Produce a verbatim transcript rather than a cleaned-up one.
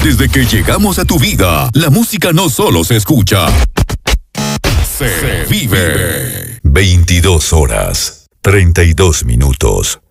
Desde que llegamos a tu vida, la música no solo se escucha, se vive. veintidós horas, treinta y dos minutos.